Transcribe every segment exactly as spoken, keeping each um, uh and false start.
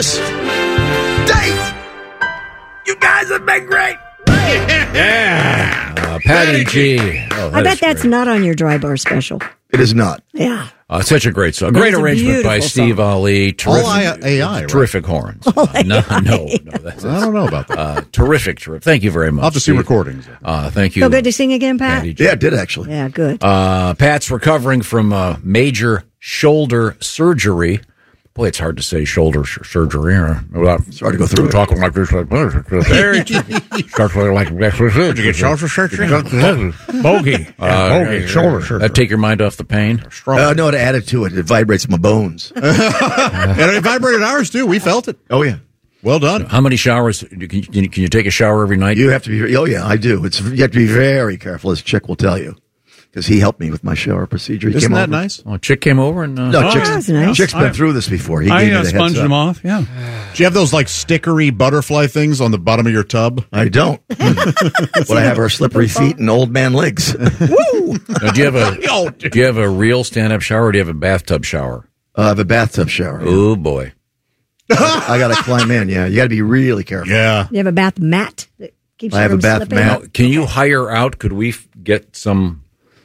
this date. You guys have been great. Yeah. Uh, Patty G. Oh, I bet that's great. Not on your dry bar special. It is not. Yeah. Uh, such a great song. Great arrangement by Steve song. Ali. Terrific, All A I, right? Terrific horns. All Uh, no, no, no. That's, that's, I don't know about that. Uh, terrific, terrific. Thank you very much. I'll have to see Steve. recordings. Uh, thank you. So good to sing again, Pat? Patty G. Yeah, it did actually. Yeah, good. Uh, Pat's recovering from uh, major shoulder surgery. Boy, it's hard to say shoulder sh- surgery. Uh, without It's hard to go through it. talking like this. Like, very Starts like this. Did you get shoulder surgery? Bogey. Uh, Bogey. Shoulder surgery. That take your mind off the pain? Uh, no, to add it to it, it vibrates my bones. And it vibrated ours, too. We felt it. Oh, yeah. Well done. How many showers? Can you, can you take a shower every night? You have to be, oh, yeah, I do. It's You have to be very careful, as Chick will tell you. Because he helped me with my shower procedure. He Isn't came that over. nice? Oh, Chick came over and uh, No, Oh, Chick's, that's nice. Chick's been I- through this before. He I gave me uh, the sponged heads them up. off, yeah. Do you have those like stickery butterfly things on the bottom of your tub? I don't. But I have our slippery feet and old man legs. Woo! Now, do you have a do you have a real stand up shower or do you have a bathtub shower? Uh, I have a bathtub shower. Oh boy. I got to climb in, yeah. You got to be really careful. Yeah. You have a bath mat that keeps I you have from a bath slipping? mat. Now, can you hire out? Could we f- get some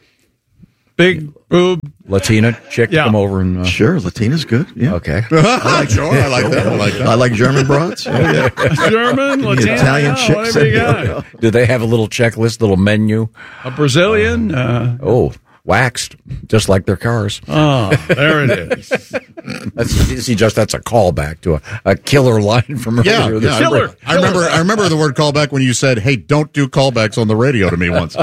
Big boob. Latina chick Yeah. to come over and? Uh, Sure, Latina's good. Yeah. Okay. I like, sure, I like that. I like that. I like German broads. Oh, yeah. German, Latino, Italian yeah, chicks. whatever you got. Do they have a little checklist, little menu? A Brazilian. Uh, Oh, waxed, just like their cars. oh, there it is. That's, see, just that's a callback to a, a killer line from Yeah, earlier yeah. this I Killer. remember, I remember. I remember the word callback when you said, "Hey, don't do callbacks on the radio" to me once.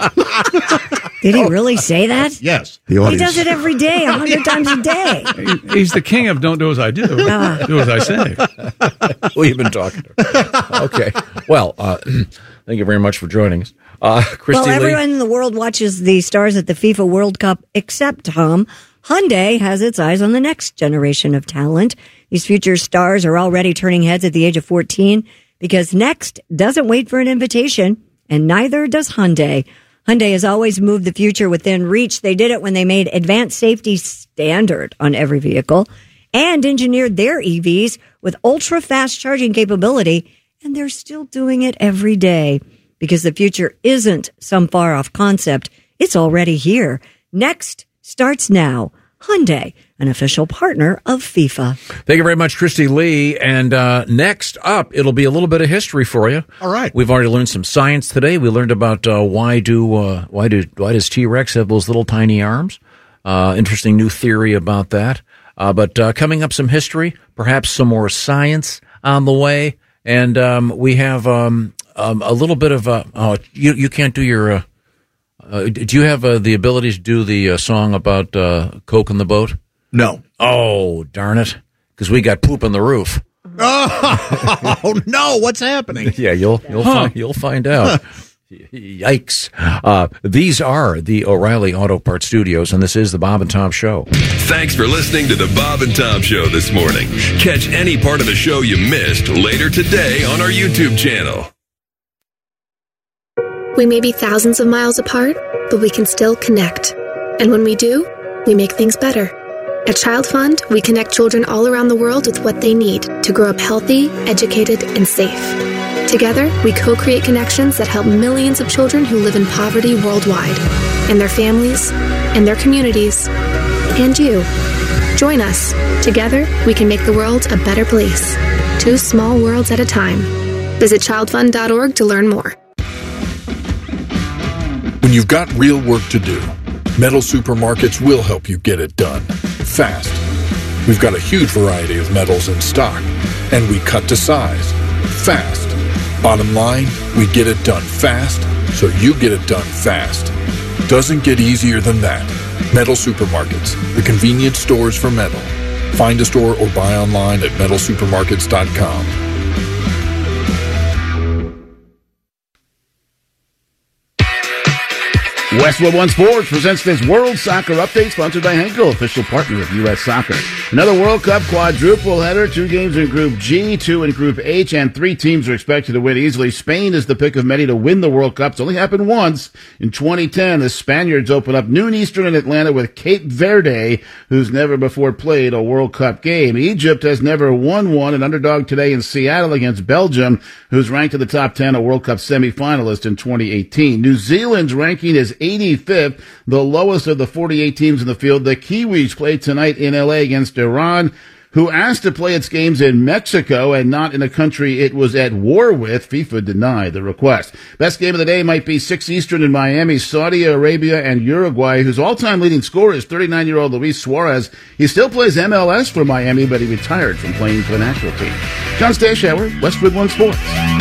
Did he really say that? Yes. The He audience. does it every day, a hundred times a day. He- He's the king of don't do as I do. Ah. Do as I say. Who you been talking to? Okay. Well, uh, thank you very much for joining us. Uh, Christy Well, Lee. everyone in the world watches the stars at the FIFA World Cup except Tom. Hyundai has its eyes on the next generation of talent. These future stars are already turning heads at the age of fourteen because Next doesn't wait for an invitation, and neither does Hyundai. Hyundai has always moved the future within reach. They did it when they made advanced safety standard on every vehicle and engineered their E Vs with ultra-fast charging capability, and they're still doing it every day. Because the future isn't some far-off concept. It's already here. Next starts now. Hyundai, an official partner of FIFA. Thank you very much, Christy Lee. And uh, next up, it'll be a little bit of history for you. All right. We've already learned some science today. We learned about uh, why do uh, why do why does T-Rex have those little tiny arms? Uh, interesting new theory about that. Uh, but uh, coming up, some history, perhaps some more science on the way, and um, we have um, um, a little bit of uh, oh, you you can't do your. Uh, uh, do you have uh, the ability to do the uh, song about uh, Coke in the boat? No. Oh, darn it. Because we got poop on the roof. Oh no! What's happening? Yeah, you'll you'll Huh. find, you'll find out. Yikes. Uh, these are the O'Reilly Auto Parts Studios, and this is the Bob and Tom Show. Thanks for listening to the Bob and Tom Show this morning. Catch any part of the show you missed later today on our YouTube channel. We may be thousands of miles apart, but we can still connect. And when we do, we make things better. At Child Fund, we connect children all around the world with what they need to grow up healthy, educated, and safe. Together, we co-create connections that help millions of children who live in poverty worldwide, and their families, and their communities, and you. Join us. Together, we can make the world a better place. Two small worlds at a time. Visit child fund dot org to learn more. When you've got real work to do, Metal Supermarkets will help you get it done fast. We've got a huge variety of metals in stock, and we cut to size fast. Bottom line, we get it done fast, so you get it done fast. Doesn't get easier than that. Metal Supermarkets, the convenience stores for metal. Find a store or buy online at metal supermarkets dot com. Westwood One Sports presents this World Soccer Update, sponsored by Henkel, official partner of U S Soccer. Another World Cup quadruple header, two games in Group G, two in Group H, and three teams are expected to win easily. Spain is the pick of many to win the World Cup. It's only happened once. In twenty ten, the Spaniards open up noon Eastern in Atlanta with Cape Verde, who's never before played a World Cup game. Egypt has never won one, an underdog today in Seattle against Belgium, who's ranked in the top ten, a World Cup semifinalist in twenty eighteen. New Zealand's ranking is eighty-fifth, the lowest of the forty-eight teams in the field. The Kiwis play tonight in L A against Iran, who asked to play its games in Mexico and not in a country it was at war with. FIFA denied the request. Best game of the day might be six Eastern in Miami, Saudi Arabia and Uruguay, whose all-time leading scorer is thirty-nine-year-old Luis Suarez. He still plays M L S for Miami, but he retired from playing for the national team. John Stashauer, Westwood One Sports.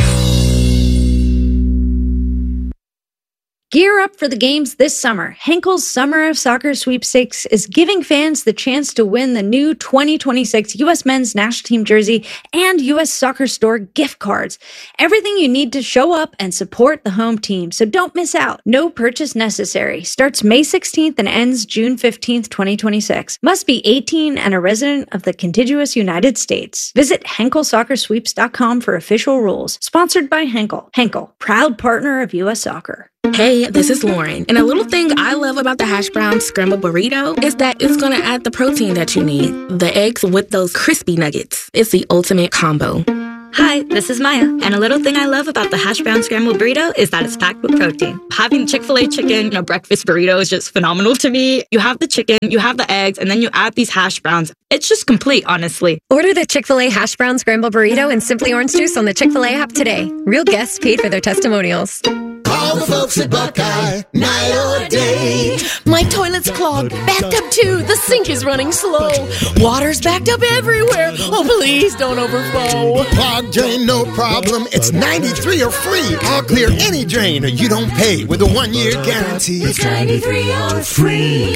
Gear up for the games this summer. Henkel's Summer of Soccer Sweepstakes is giving fans the chance to win the new twenty twenty-six U S Men's National Team jersey and U S Soccer Store gift cards. Everything you need to show up and support the home team, so don't miss out. No purchase necessary. Starts May sixteenth and ends June fifteenth, twenty twenty-six. Must be eighteen and a resident of the contiguous United States. Visit Henkel Soccer Sweeps dot com for official rules. Sponsored by Henkel. Henkel, proud partner of U S Soccer. Hey, this is Lauren. And a little thing I love about the hash brown scrambled burrito is that it's going to add the protein that you need. The eggs with those crispy nuggets. It's the ultimate combo. Hi, this is Maya, and a little thing I love about the hash brown scrambled burrito is that it's packed with protein. Having Chick-fil-A chicken in a breakfast burrito is just phenomenal to me. You have the chicken, you have the eggs, and then you add these hash browns. It's just complete, honestly. Order the Chick-fil-A hash brown scrambled burrito and Simply Orange Juice on the Chick-fil-A app today. Real guests paid for their testimonials. Call the folks at Buckeye, night or day. My toilet's clogged, backed up too. The sink is running slow. Water's backed up everywhere. Oh, please don't overflow. Clogged drain, no problem. It's ninety-three or free. I'll clear any drain or you don't pay with a one-year guarantee. It's ninety-three or free.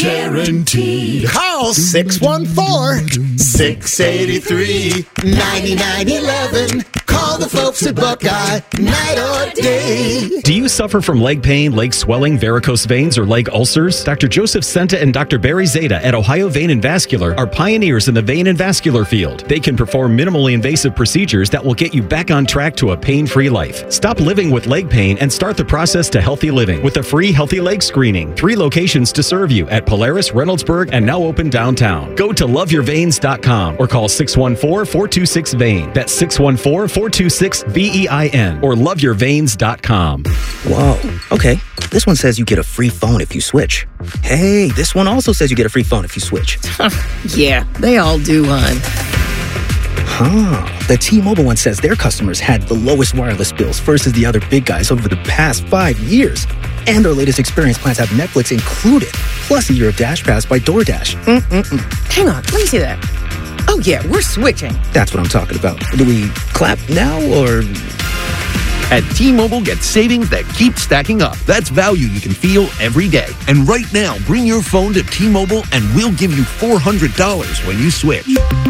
Guaranteed. Call six one four, six eight three, nine nine one one. Call the folks at Buckeye, night or day. Do you suffer from leg pain, leg swelling, varicose veins, or leg ulcers? Doctor Joseph Senta and Doctor Barry Zeta at Ohio Vein and Vascular are pioneers in the vein and vascular field. They can perform minimally invasive procedures that will get you back on track to a pain-free life. Stop living with leg pain and start the process to healthy living with a free Healthy Leg Screening. Three locations to serve you at Polaris, Reynoldsburg, and now open downtown. Go to love your veins dot com or call six one four, four two six, V E I N. That's six one four, four two six, V E I N or love your veins dot com. Whoa, okay. This one says you get a free phone if you switch. Hey, this one also says you get a free phone if you switch. Yeah, they all do, hon. Huh. The T-Mobile one says their customers had the lowest wireless bills versus the other big guys over the past five years. And their latest experience plans have Netflix included, plus a year of Dash Pass by DoorDash. Mm-mm-mm. Hang on, let me see that. Oh, yeah, we're switching. That's what I'm talking about. Do we clap now or... At T-Mobile, get savings that keep stacking up. That's value you can feel every day. And right now, bring your phone to T-Mobile and we'll give you four hundred dollars when you switch.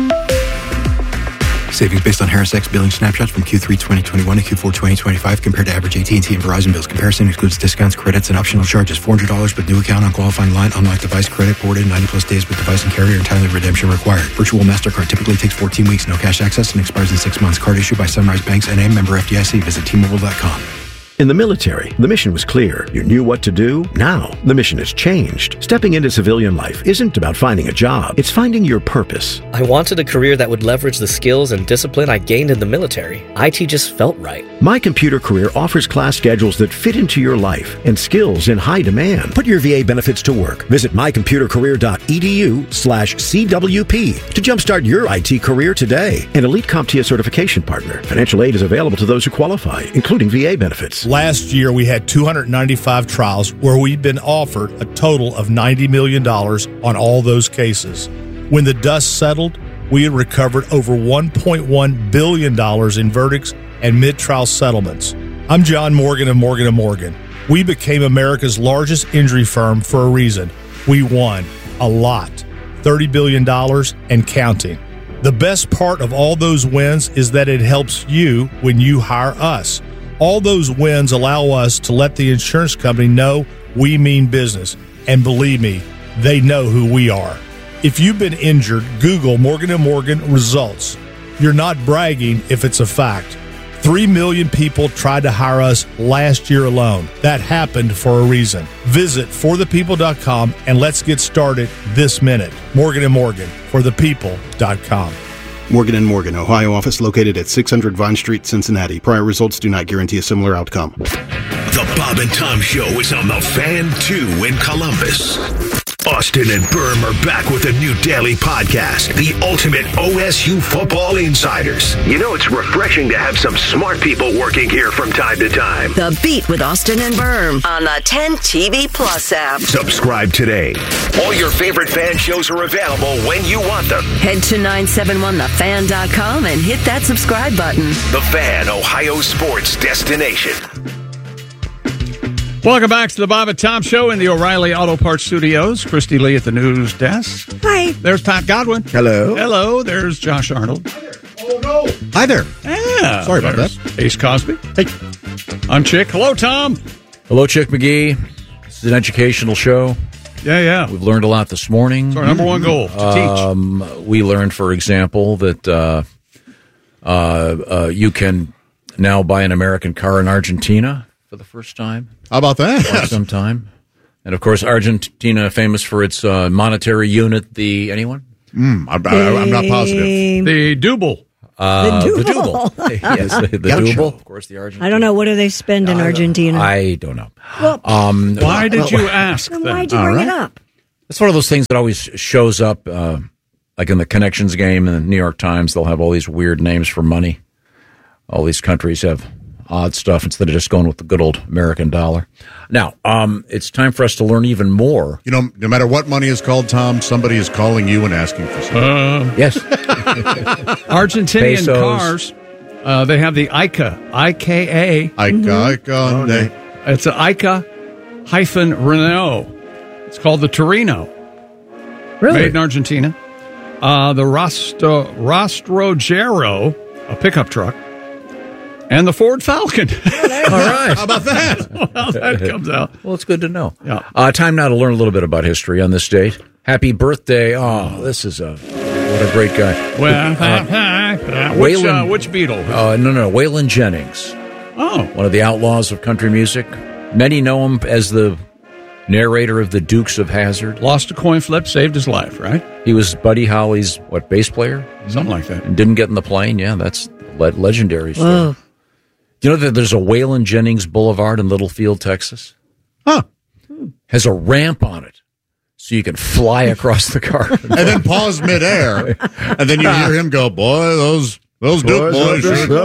Savings based on Harris X billing snapshots from Q three twenty twenty-one to Q four twenty twenty-five compared to average A T and T and Verizon bills. Comparison excludes discounts, credits, and optional charges. four hundred dollars with new account on qualifying line. Unlock device credit ported ninety plus days with device and carrier and timely redemption required. Virtual MasterCard typically takes fourteen weeks. No cash access and expires in six months. Card issued by Sunrise Banks N A, member F D I C. Visit T Mobile dot com. In the military, the mission was clear. You knew what to do. Now, the mission has changed. Stepping into civilian life isn't about finding a job. It's finding your purpose. I wanted a career that would leverage the skills and discipline I gained in the military. I T just felt right. My Computer Career offers class schedules that fit into your life and skills in high demand. Put your V A benefits to work. Visit my computer career dot e d u slash C W P to jumpstart your I T career today. An Elite CompTIA certification partner. Financial aid is available to those who qualify, including V A benefits. Last year, we had two hundred ninety-five trials where we'd been offered a total of ninety million dollars on all those cases. When the dust settled, we had recovered over one point one billion dollars in verdicts and mid-trial settlements. I'm John Morgan of Morgan and Morgan. We became America's largest injury firm for a reason. We won a lot, thirty billion dollars and counting. The best part of all those wins is that it helps you when you hire us. All those wins allow us to let the insurance company know we mean business. And believe me, they know who we are. If you've been injured, Google Morgan and Morgan results. You're not bragging if it's a fact. Three million people tried to hire us last year alone. That happened for a reason. Visit for the people dot com and let's get started this minute. Morgan and Morgan, for the people dot com. Morgan and Morgan, Ohio office located at six hundred Vine Street, Cincinnati. Prior results do not guarantee a similar outcome. The Bob and Tom Show is on the Fan two in Columbus. Austin and Berm are back with a new daily podcast, The Ultimate O S U Football Insiders. You know, it's refreshing to have some smart people working here from time to time. The Beat with Austin and Berm on the ten T V Plus app. Subscribe today. All your favorite fan shows are available when you want them. Head to nine seven one the fan dot com and hit that subscribe button. The Fan, Ohio sports destination. Welcome back to the Bob and Tom Show in the O'Reilly Auto Parts Studios. Christy Lee at the news desk. Hi. There's Pat Godwin. Hello. Hello. There's Josh Arnold. Oh, no. Hi there. Yeah. Sorry about There's that. Ace Cosby. Hey. I'm Chick. Hello, Tom. Hello, Chick McGee. This is an educational show. Yeah, yeah. We've learned a lot this morning. It's our number one goal, to um, teach. We learned, for example, that uh, uh, uh, you can now buy an American car in Argentina for the first time. How about that? For some time. And, of course, Argentina famous for its uh, monetary unit, the, anyone? Mm, I'm, I, I'm not positive. The Double. Uh, The the Double. Double. Yes, the, the Gaucho. Double. Of course, the Argentina. I don't know. What do they spend in Argentina? I don't know. Well, Um, Why did well, you ask then them? why'd you All bring right. it up? It's one of those things that always shows up, uh, like in the Connections game in the New York Times. They'll have all these weird names for money. All these countries have odd stuff instead of just going with the good old American dollar. Now, um, it's time for us to learn even more. You know, no matter what money is called, Tom, somebody is calling you and asking for something. Uh, Yes. Argentinian Pesos. cars. Uh, they have the I C A. I K A. Ica, Ica, they- It's an I C A hyphen Renault. It's called the Torino. Really? Made in Argentina. Uh, the Rostro, Rastrojero, a pickup truck. And the Ford Falcon. All right. How about that? Well, that comes out. Well, it's good to know. Yeah. Uh, time now to learn a little bit about history on this date. Happy birthday. Oh, this is a, what a great guy. Well, Uh, which, uh, Waylon- which Beatle? Uh, no, no, Waylon Jennings. Oh. One of the outlaws of country music. Many know him as the narrator of the Dukes of Hazzard. Lost a coin flip, saved his life, right? He was Buddy Holly's, what, bass player? Something like that. And didn't get in the plane. Yeah, that's le- legendary story. Whoa. Do you know that there's a Waylon Jennings Boulevard in Littlefield, Texas? Huh. Has a ramp on it so you can fly across the car. And then pause midair, and then you hear him go, boy, those those Duke boys.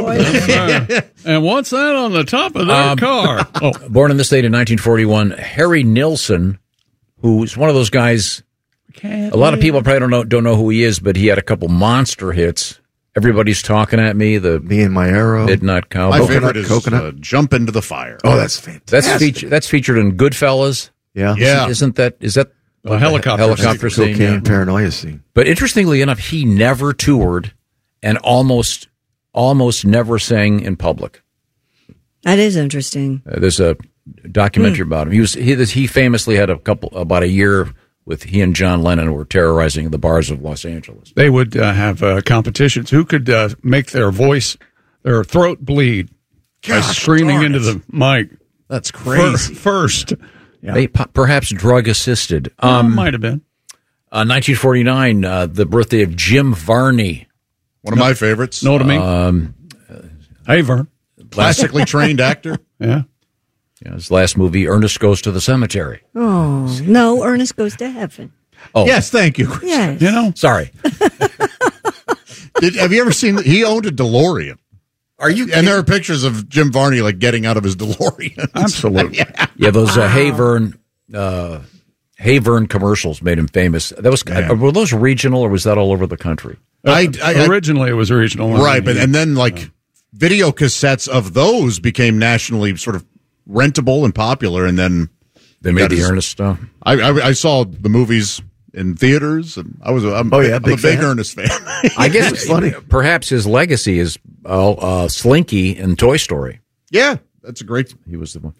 Sure. And what's that on the top of their Um, car? Oh, Born in the state in nineteen forty-one, Harry Nilsson, who's one of those guys, a lot of people probably don't know, don't know who he is, but he had a couple monster hits. Everybody's talking at me. The Me and my arrow. Midnight Cowboy. My favorite is coconut. Uh, Jump Into the Fire. Oh, that's fantastic. That's featured. That's featured in Goodfellas. Yeah. Yeah. Isn't that? Is that a helicopter. helicopter scene? Cocaine Yeah. paranoia scene. But interestingly enough, he never toured, and almost almost never sang in public. That is interesting. Uh, there's a documentary about him. He was he, he famously had a couple about a year with he and John Lennon were terrorizing the bars of Los Angeles. They would uh, have uh, competitions. Who could uh, make their voice, their throat bleed by Gosh, screaming darn into it. the mic? That's Fir- crazy. First. Yeah. They, p- perhaps drug assisted. Well, Um, might have been. uh, nineteen forty-nine, uh, the birthday of Jim Varney. One of my favorites. Know what I mean? Um, Hey, Vern. Classically trained actor. Yeah. yeah, his last movie, Ernest Goes to the Cemetery. Oh, no, Ernest Goes to Heaven. Oh, Yes, thank you. Yes. You know? sorry. Did, have you ever seen? He owned a DeLorean. Are you? And there are pictures of Jim Varney like getting out of his DeLorean. Absolutely. yeah. Yeah, those uh, Hayvern, uh, Hayvern commercials made him famous. That was uh, were those regional or was that all over the country? I, I, I Originally, it was regional. right, but and then like video cassettes of those became nationally sort of rentable and popular, and then They made got the his- Ernest stuff. I, I I saw the movies in theaters, and I was a, I'm, Oh, yeah, I'm big a big fan. Ernest fan. I guess it's funny. Perhaps his legacy is uh, uh, Slinky in Toy Story. Yeah, that's a great. He was the one.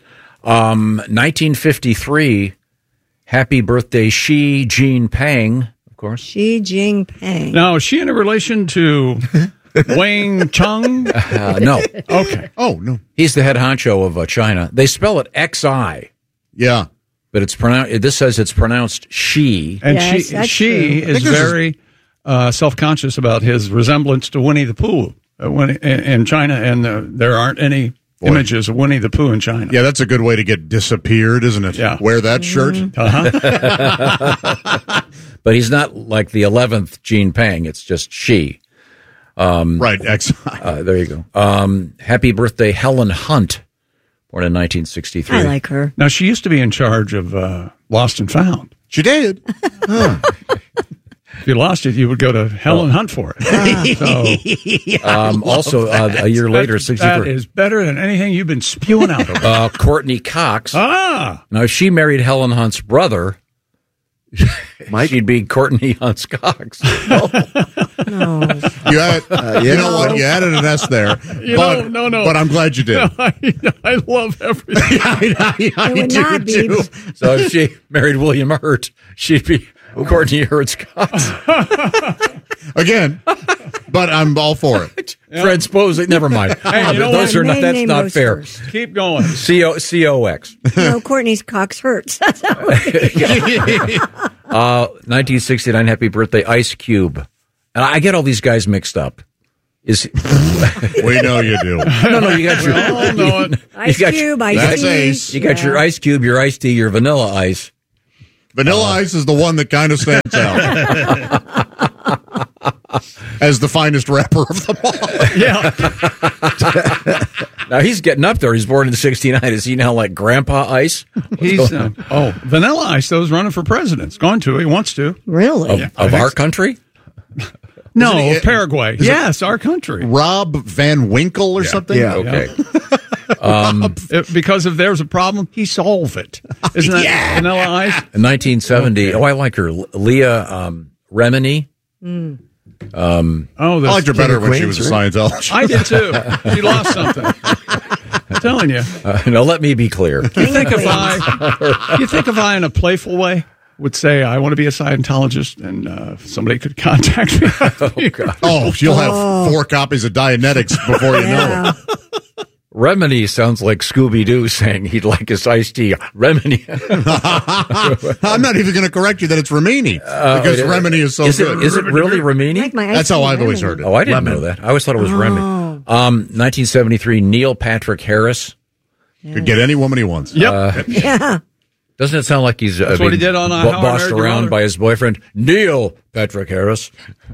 Um, nineteen fifty-three, happy birthday, Xi Jinping, of course. Xi Jinping. Now, is she in a relation to Wang Chung? Uh, no. Okay. Oh, no. He's the head honcho of uh, China. They spell it X I. Yeah. But it's pronounced. This says it's pronounced she. And Yes, she that's she true. is very uh, self-conscious about his resemblance to Winnie the Pooh uh, when, in, in China, and uh, there aren't any Boy. images of Winnie the Pooh in China. Yeah, that's a good way to get disappeared, isn't it? Yeah. Wear that shirt. Uh-huh. But he's not like the eleventh Jinping. It's just she. Um, right. X I. Uh, there you go. Um, happy birthday, Helen Hunt, born in nineteen sixty-three. I like her. Now, she used to be in charge of uh, Lost and Found. She did. Huh. If you lost it, you would go to Helen Hunt for it. So, Um, also, uh, a year later, that sixty-three. is better than anything you've been spewing out of. Uh, Courtney Cox. Ah. Now, if she married Helen Hunt's brother, Mike? she'd be Courtney Hunt's Cox. No. You, had, uh, you know what? You added an S there. You but, know, no, no. But I'm glad you did. No, I, I love everything. I, I, I It would do not be. too. So if she married William Hurt, she'd be Courtney Hurt's Cox. Again, but I'm all for it. Transposing. Never mind. Hey, you know Those what? are not. Name- That's name not goes fair. first. Keep going. C O C O X. No, Courtney's Cox hurts. That's how it is. Uh, nineteen sixty-nine. Happy birthday, Ice Cube. And I get all these guys mixed up. Is We know you do. no, no. You got your. We all know it. Ice got Cube, your, Ice That's Tea. Ace. You got your Ice Cube, your iced tea, your Vanilla Ice. Vanilla Ice is the one that kind of stands out as the finest rapper of them all. Yeah. Now he's getting up there. He's born in sixty-nine. Is he now like Grandpa Ice? What's He's going uh, on? oh Vanilla Ice though is running for president. He's going to. He wants to. Really? of, Yeah, of I our think- country. No, Isn't he- Paraguay. is it- Yes, our country. Rob Van Winkle or something? Yeah. Okay. Um, If- because if there's a problem, he solve it. Isn't that Yeah. Vanilla Ice? in nineteen seventy. Oh, I like her, Leah um, Remini. Mm. Um, Oh, I that's, liked her better when she was a Scientologist. I did too. She lost something. I'm telling you. uh, now let me be clear. You think if I, you think if I, in a playful way, would say I want to be a Scientologist, and uh, somebody could contact me. Oh God. Oh, you'll have four copies of Dianetics before you know it. Remini sounds like Scooby Doo saying he'd like his iced tea. Remini. I'm not even going to correct you that it's Remini because it- Remini is so is it, good. is it really Remini? Like my ice That's how cream, I've always Remini. heard it. Oh, I didn't Lemon. know that. I always thought it was Oh. Remy. Um, nineteen seventy-three, Neil Patrick Harris. Could get any woman he wants. Yep. Uh, Yeah. doesn't it sound like he's uh, That's what he being did on, uh, bo- How I bossed Married Your around Mother. by his boyfriend, Neil Patrick Harris?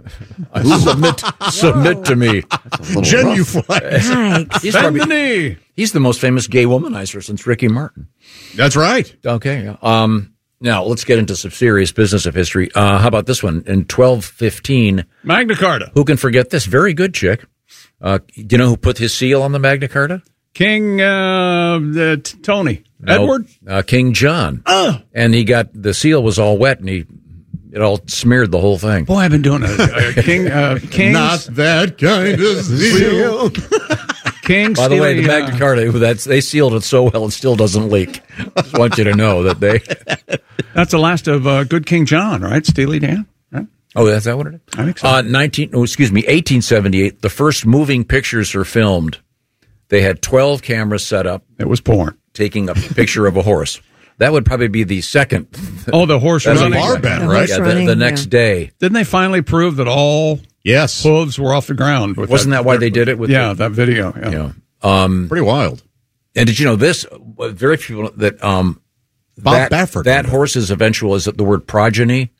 I submit, submit to me. Genuflect. Yikes. He's, Bend probably, the knee. he's the most famous gay womanizer since Ricky Martin. That's right. Okay. Um, now, let's get into some serious business of history. Uh, how about this one? In twelve fifteen, Magna Carta. who can forget this? Very good chick. Uh, do you know who put his seal on the Magna Carta? King uh, the, t- Tony. No, Edward? uh, King John. Oh. And he got, the seal was all wet and he, it all smeared the whole thing. Boy, I've been doing a, a King. Uh, King's, Not that kind of seal. King By the way, the Steely, Magna uh, Carta, that's, they sealed it so well it still doesn't leak. Just want you to know that they. That's the last of uh, Good King John, right? Steely Dan? Right? Oh, is that what it is? I think so. Uh, nineteen, oh, excuse me, eighteen seventy-eight, the first moving pictures are filmed. They had twelve cameras set up. It was porn. Taking a picture of a horse. That would probably be the second. Oh, the horse That's a running. bar bet, right? Yeah, the- the next day. Didn't they finally prove that all yes hooves were off the ground? With Wasn't that why they did it with yeah, the- that video. Yeah. Yeah. Um, Pretty wild. And did you know this? Very few people that um, Bob that, Baffert. that horse's eventual is the word progeny.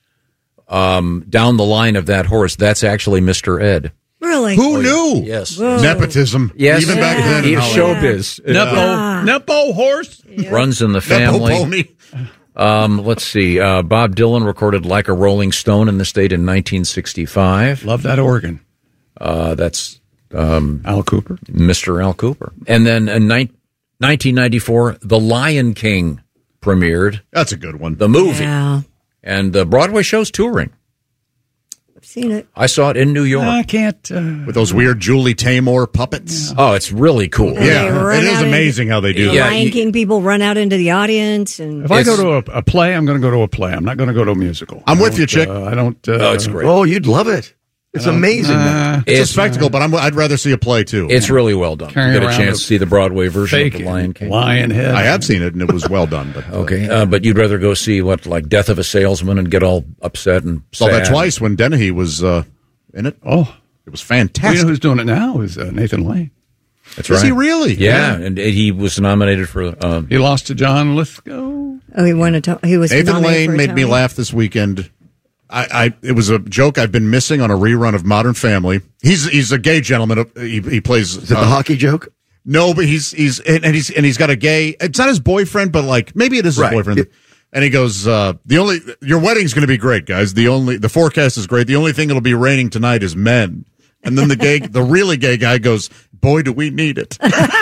Um, down the line of that horse, that's actually Mister Ed. Really? Who knew? Yes. Whoa. Nepotism. Yes. Even back then. in He's Hollywood. showbiz. Nepo, Yeah. Nepo horse. Runs in the family. Nepo pony. Um, let's see. Uh, Bob Dylan recorded "Like a Rolling Stone" in the state in nineteen sixty-five. Love that organ. Uh, that's um, Al Cooper. Mister Al Cooper. And then in ni- nineteen ninety-four, The Lion King premiered. That's a good one. The movie. Yeah. And the Broadway show's touring. I've seen it. I saw it in New York. I can't. Uh, With those weird Julie Taymor puppets. Oh, it's really cool. And they Yeah, run it is out amazing into- how they do The that. Lion you- King people run out into the audience, and If I go to a, a play, I'm going to go to a play. I'm not going to go to a musical. I'm I with you, don't, Chick. Uh, I don't. Uh, Oh, it's great. Oh, you'd love it. It's I don't- amazing. uh, man. It's, It's- a spectacle, but I'm, I'd rather see a play too. It's really well done. Carrying You get a around chance a to see the Broadway version of fake The Lion King. lion head. I have seen it, and it was well done. But uh, Okay, uh, but you'd rather go see what, like Death of a Salesman, and get all upset and saw that sad? twice when Dennehy was uh, in it. Oh, it was you fantastic. know who's doing it now? Is uh, Nathan Lane. That's Is right. he really? Yeah, and he was nominated for. Um, He lost to John Lithgow. oh, he won a. To- he was Nathan nominated for Lane a made me Tony. laugh this weekend. I, I it was a joke I've been missing on a rerun of Modern Family. He's he's a gay gentleman. He, he plays. Is it the hockey joke? No, but he's he's and and he's and he's got a gay. It's not his boyfriend, but like maybe it is his Right. boyfriend. It- and he goes, uh, "The only your wedding's going to be great, guys. The only the forecast is great. The only thing that'll be raining tonight is men." And then the gay, the really gay guy goes, "Boy, do we need it."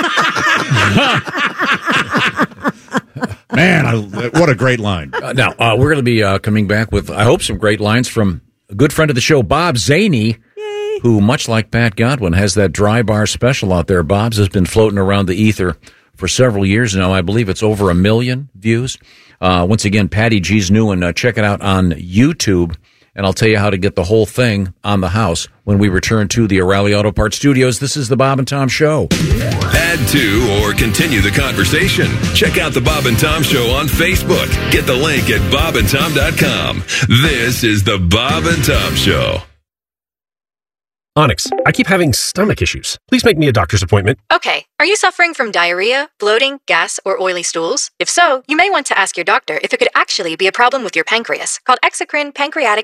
Man, I, what a great line. Uh, now, uh, we're going to be uh, coming back with, I hope, some great lines from a good friend of the show, Bob Zaney, who, much like Pat Godwin, has that dry bar special out there. Bob's has been floating around the ether for several years now. I believe it's over a million views. Uh, once again, Patty G's new one. Uh, check it out on YouTube. And I'll tell you how to get the whole thing on the house when we return to the O'Reilly Auto Parts Studios. This is the Bob and Tom Show. Add to or continue the conversation. Check out the Bob and Tom Show on Facebook. Get the link at bob and tom dot com. This is the Bob and Tom Show. Onyx, I keep having stomach issues. Please make me a doctor's appointment. Okay, are you suffering from diarrhea, bloating, gas, or oily stools? If so, you may want to ask your doctor if it could actually be a problem with your pancreas, called exocrine pancreatic